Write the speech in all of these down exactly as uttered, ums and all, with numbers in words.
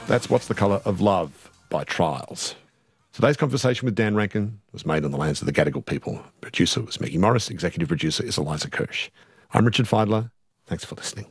That's What's the Colour of Love by Trials. Today's conversation with Dan Rankin was made on the lands of the Gadigal people. Producer was Maggie Morris. Executive producer is Eliza Kirsch. I'm Richard Feidler. Thanks for listening.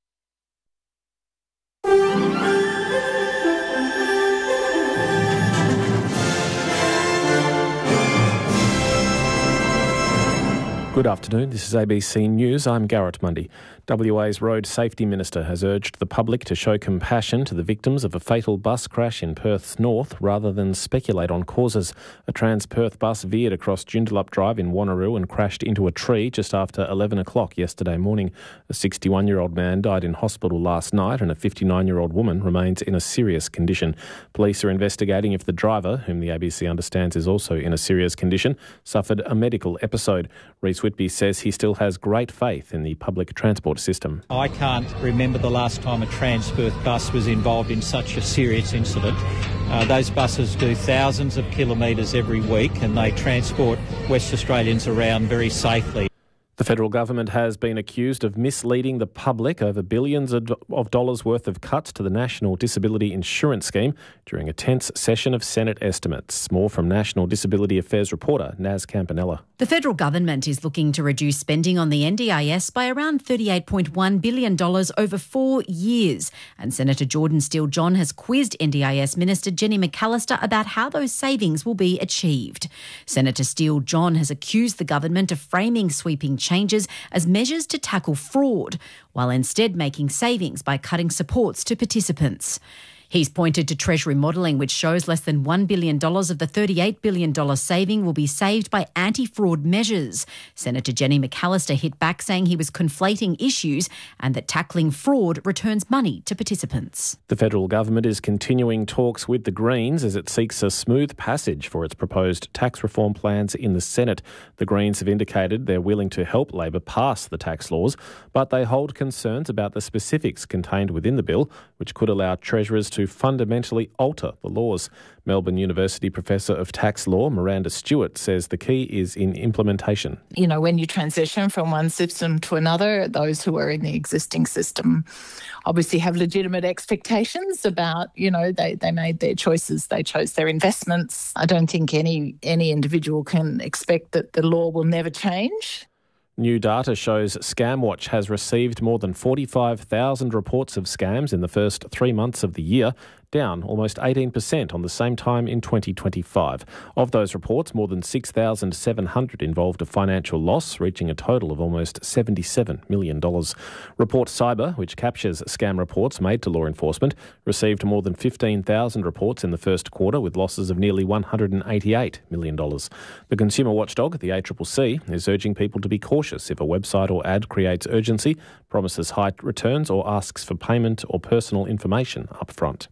Good afternoon, this is A B C News. I'm Garrett Mundy. W A's Road Safety Minister has urged the public to show compassion to the victims of a fatal bus crash in Perth's north rather than speculate on causes. A Trans-Perth bus veered across Joondalup Drive in Wanneroo and crashed into a tree just after eleven o'clock yesterday morning. A sixty-one-year-old man died in hospital last night and a fifty-nine-year-old woman remains in a serious condition. Police are investigating if the driver, whom the A B C understands is also in a serious condition, suffered a medical episode. Reece Whitby says he still has great faith in the public transport system. I can't remember the last time a Trans-Perth bus was involved in such a serious incident. Uh, those buses do thousands of kilometres every week and they transport West Australians around very safely. The federal government has been accused of misleading the public over billions of dollars worth of cuts to the National Disability Insurance Scheme during a tense session of Senate estimates. More from National Disability Affairs reporter Naz Campanella. The federal government is looking to reduce spending on the N D I S by around thirty-eight point one billion dollars over four years. And Senator Jordan Steele-John has quizzed N D I S Minister Jenny McAllister about how those savings will be achieved. Senator Steele-John has accused the government of framing sweeping changes as measures to tackle fraud, while instead making savings by cutting supports to participants. He's pointed to Treasury modelling, which shows less than one billion dollars of the thirty-eight billion dollars saving will be saved by anti-fraud measures. Senator Jenny McAllister hit back, saying he was conflating issues and that tackling fraud returns money to participants. The federal government is continuing talks with the Greens as it seeks a smooth passage for its proposed tax reform plans in the Senate. The Greens have indicated they're willing to help Labor pass the tax laws, but they hold concerns about the specifics contained within the bill, which could allow treasurers to to fundamentally alter the laws. Melbourne University Professor of Tax Law, Miranda Stewart, says the key is in implementation. You know, when you transition from one system to another, those who are in the existing system obviously have legitimate expectations about, you know, they, they made their choices, they chose their investments. I don't think any any individual can expect that the law will never change. New data shows ScamWatch has received more than forty-five thousand reports of scams in the first three months of the year, down almost eighteen percent on the same time in twenty twenty-five. Of those reports, more than six thousand seven hundred involved a financial loss, reaching a total of almost seventy-seven million dollars. Report Cyber, which captures scam reports made to law enforcement, received more than fifteen thousand reports in the first quarter with losses of nearly one hundred eighty-eight million dollars. The consumer watchdog, the A C C C, is urging people to be cautious if a website or ad creates urgency, promises high returns or asks for payment or personal information up front.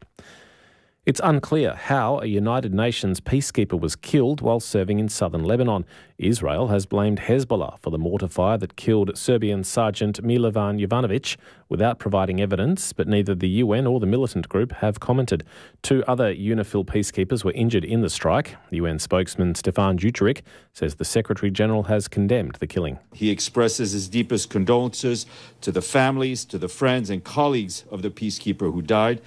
It's unclear how a United Nations peacekeeper was killed while serving in southern Lebanon. Israel has blamed Hezbollah for the mortar fire that killed Serbian Sergeant Milovan Jovanovic without providing evidence, but neither the U N or the militant group have commented. Two other UNIFIL peacekeepers were injured in the strike. U N spokesman Stefan Dujarric says the Secretary-General has condemned the killing. He expresses his deepest condolences to the families, to the friends and colleagues of the peacekeeper who died.